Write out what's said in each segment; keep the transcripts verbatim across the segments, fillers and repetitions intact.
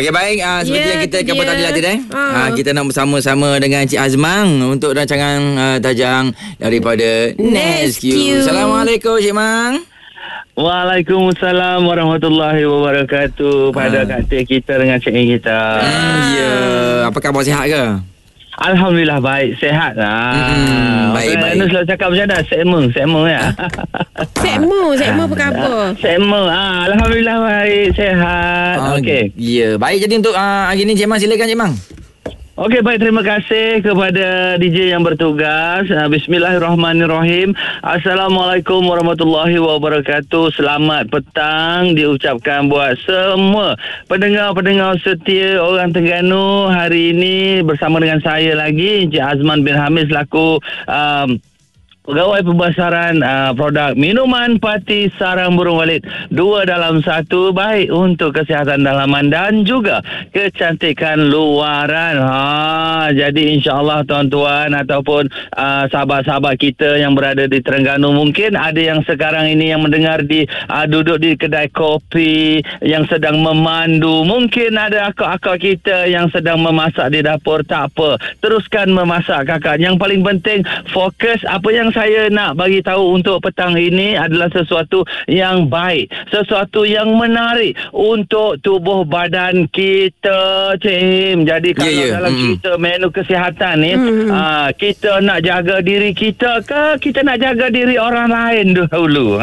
Okey, baik. Uh, seperti Ya, yang kita tu kabar dia. tadi lah tadi. Ah. Uh, kita nak bersama-sama dengan Cik Azmang untuk rancangan uh, tajang daripada Nesq. Nesq. Assalamualaikum Cik Mang. Waalaikumsalam warahmatullahi wabarakatuh. Pada Ah. katil kita dengan Cik Ing kita. Hmm, ya. Apa khabar, sihat ke? Alhamdulillah baik, sihat lah. Hmm, baik, baik. Anu selalu cakap macam mana? Sekmo, sekmo ya. Sekmo, sekmo apa khabar? Sekmo. Ah, Alhamdulillah baik, sihat. Uh, Okey. Ya, baik. Jadi untuk uh, hari ni Cik Mang, silakan Cik Mang. Okey, baik, terima kasih kepada D J yang bertugas. Uh, Bismillahirrahmanirrahim. Assalamualaikum warahmatullahi wabarakatuh. Selamat petang diucapkan buat semua pendengar-pendengar setia orang Terengganu. Hari ini bersama dengan saya lagi, Encik Azman bin Hamis selaku um, Pegawai Pembesaran uh, produk minuman Pati Sarang Burung Walid. Dua dalam satu, baik untuk kesihatan dalaman dan juga kecantikan luaran. Ha, jadi insya-Allah tuan-tuan ataupun uh, sahabat-sahabat kita yang berada di Terengganu, mungkin ada yang sekarang ini yang mendengar di uh, duduk di kedai kopi, yang sedang memandu, mungkin ada akak-akak kita yang sedang memasak di dapur. Tak apa, teruskan memasak kakak. Yang paling penting fokus. Apa yang saya nak bagi tahu untuk petang ini adalah sesuatu yang baik, sesuatu yang menarik untuk tubuh badan kita, Cim. Jadi kalau yeah, yeah. dalam mm. cerita menu kesihatan ni, Mm. aa, kita nak jaga diri kita ke kita nak jaga diri orang lain dahulu?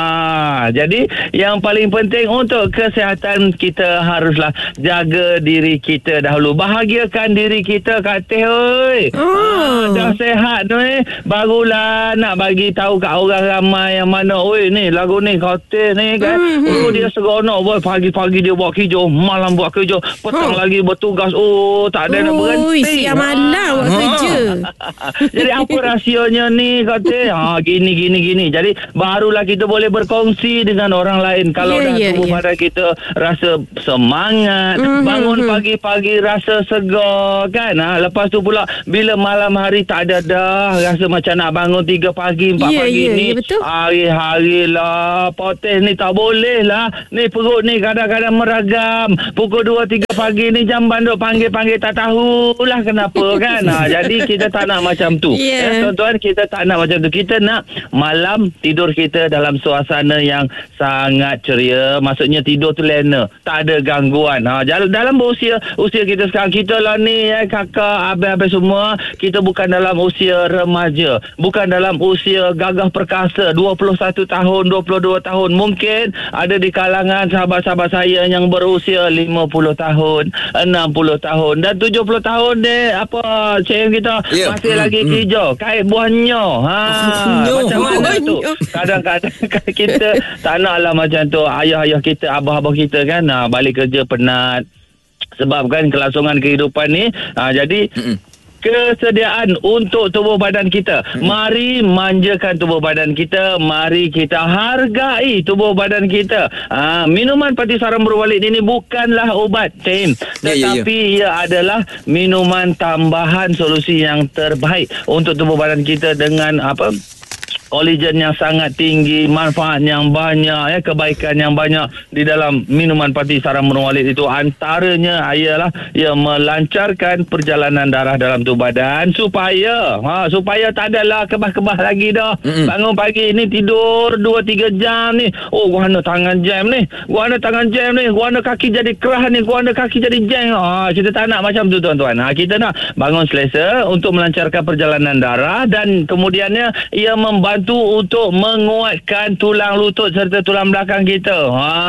Ha, jadi yang paling penting untuk kesihatan kita haruslah jaga diri kita dahulu. Bahagiakan diri kita, Kak Teh. Oi. Oh. Ah, dah sehat ni, barulah nak bagi tahu kat orang ramai yang mana, oi ni lagu ni Kak ni kan. Mm-hmm. Oh, dia seronok boy, pagi-pagi dia buat kerja, malam buat kerja, petang Oh. lagi bertugas. Oh, tak ada nak Ui, berhenti. siang malam buat Ha. kerja. Jadi apa rahsianya ni Kak? Ha, gini gini gini. Jadi barulah kita boleh berkongsi dengan orang lain. Kalau Ya, dah ya, tubuh ya. badan kita rasa semangat, Mhm, bangun mhm. pagi-pagi rasa segar kan. Ha, lepas tu pula bila malam hari tak ada dah rasa macam nak bangun tiga pagi, empat Ya, pagi ya, ni. ya, betul. Hari-hari lah potes ni tak boleh lah. Ni perut ni kadang-kadang meragam. Pukul dua tiga pagi ni jam banduk panggil-panggil tak tahulah kenapa kan. Ha, jadi kita tak nak macam tu. Ya. Eh, tuan-tuan, kita tak nak macam tu. Kita nak malam tidur kita dalam suasana yang sangat ceria. Maksudnya tidur tu lena, tak ada gangguan. Ha, dalam berusia usia kita sekarang, kita lah ni eh, kakak, abang-abang semua, kita bukan dalam usia remaja, bukan dalam usia gagah perkasa dua puluh satu tahun, dua puluh dua tahun. Mungkin ada di kalangan sahabat-sahabat saya yang berusia lima puluh tahun, enam puluh tahun dan tujuh puluh tahun deh. Apa cik kita Ya. masih Hmm, lagi hmm. hijau, kait buahnya. Ha, Nyo. macam mana tu? Nyo. Kadang-kadang kita tak naklah macam tu. Ayah-ayah kita, abah-abah kita kan, ha, balik kerja penat sebabkan kelangsungan kehidupan ni. Ha, jadi Mm-mm. kesediaan untuk tubuh badan kita. Hmm. Mari manjakan tubuh badan kita. Mari kita hargai tubuh badan kita. Ha, minuman Pati Sarang Burung Walid ini bukanlah ubat, Tim. Ya, ya, ya. Tetapi ia adalah minuman tambahan solusi yang terbaik untuk tubuh badan kita dengan apa? Kolagen yang sangat tinggi, manfaat yang banyak, ya, kebaikan yang banyak di dalam minuman Pati Sarang Burung Walid itu. Antaranya ialah ia melancarkan perjalanan darah dalam tubuh badan supaya ha, supaya tak adalah kebah-kebah lagi dah. Mm-mm. Bangun pagi ni tidur dua tiga jam ni, oh gua ana tangan jam ni, gua ana tangan jam ni, gua ana kaki jadi kerah ni, gua ana kaki jadi jam. Ha, kita tak nak macam tu tuan-tuan. Ha, kita nak bangun selesa untuk melancarkan perjalanan darah dan kemudiannya ia membantu untuk menguatkan tulang lutut serta tulang belakang kita.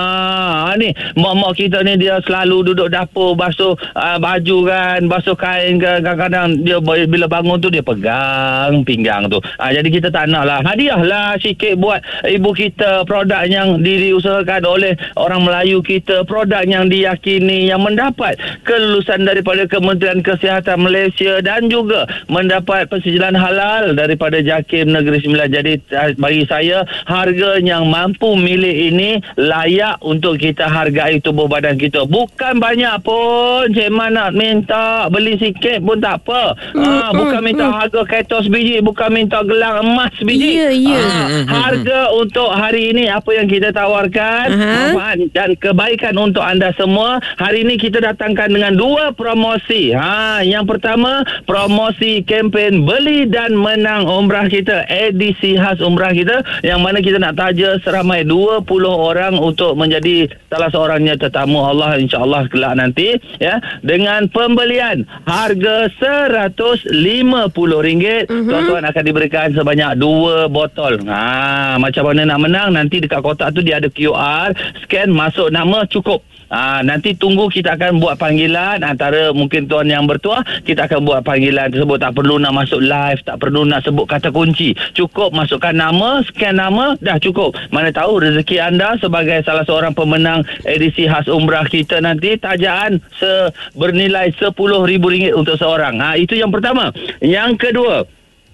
Ha, ni mak-mak kita ni dia selalu duduk dapur basuh uh, baju kan, basuh kain kan, kadang-kadang dia bila bangun tu dia pegang pinggang tu. Ha, jadi kita tak nak lah. Hadiahlah sikit buat ibu kita produk yang diusahakan oleh orang Melayu kita, produk yang diyakini, yang mendapat kelulusan daripada Kementerian Kesihatan Malaysia dan juga mendapat persetujuan halal daripada JAKIM Negeri Sembilan. Jadi uh, bagi saya harga yang mampu milik ini layak untuk kita hargai tubuh badan kita. Bukan banyak pun Cik Man nak minta beli sikit pun tak apa. mm, ha, Bukan mm, minta mm. harga kereta sebiji, bukan minta gelang emas sebiji. Ya, ya. ha, Harga untuk hari ini apa yang kita tawarkan, manfaat dan kebaikan untuk anda semua. Hari ini kita datangkan dengan dua promosi. Ha, yang pertama, promosi kempen beli dan menang umrah kita, edisi khas umrah kita, yang mana kita nak taja seramai dua puluh orang untuk menjadi salah seorangnya tetamu Allah insya-Allah kelak nanti, ya, dengan pembelian harga seratus lima puluh ringgit. Uh-huh. Tuan-tuan akan diberikan sebanyak dua botol. Ha, macam mana nak menang? Nanti dekat kotak tu dia ada Q R, scan, masuk nama, cukup. Ha, nanti tunggu, kita akan buat panggilan antara mungkin tuan yang bertuah. Kita akan buat panggilan tersebut. Tak perlu nak masuk live, tak perlu nak sebut kata kunci. Cukup masukkan nama, scan nama, dah cukup. Mana tahu rezeki anda sebagai salah seorang pemenang edisi khas umrah kita nanti, tajaan se bernilai sepuluh ribu ringgit untuk seorang. Ha, itu yang pertama. Yang kedua,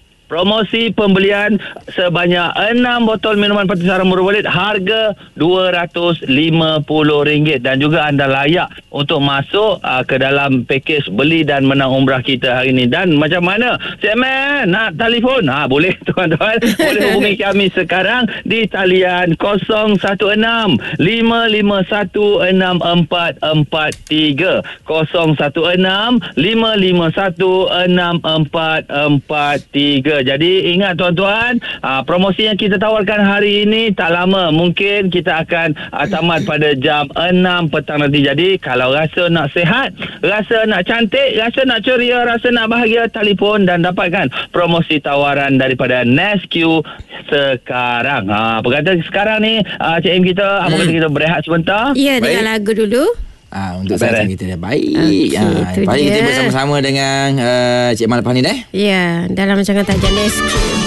promosi pembelian sebanyak enam botol minuman peti sarang Murah Walid, harga dua ratus lima puluh ringgit, dan juga anda layak untuk masuk uh, ke dalam pakej beli dan menang umrah kita hari ini. Dan macam mana? Cik Man nak telefon? Ha, boleh tuan-tuan. Boleh hubungi kami sekarang di talian kosong satu enam lima lima satu enam empat empat tiga, kosong satu enam lima lima satu enam empat empat tiga. Jadi ingat tuan-tuan, aa, promosi yang kita tawarkan hari ini tak lama, mungkin kita akan aa, tamat pada jam enam petang nanti. Jadi kalau rasa nak sihat, rasa nak cantik, rasa nak ceria, rasa nak bahagia, telefon dan dapatkan promosi tawaran daripada Nesque sekarang. Ha, apa kata sekarang ni aa, Cik Im kita, apa kata kita berehat sebentar? Ya, dengan lagu dulu. Ah, untuk saya kita dah baik. Okay, ah, itu baik dia. kita bersama-sama dengan uh, Cik Man lepas ni dah. Ya, dalam rancangan taja Nesque.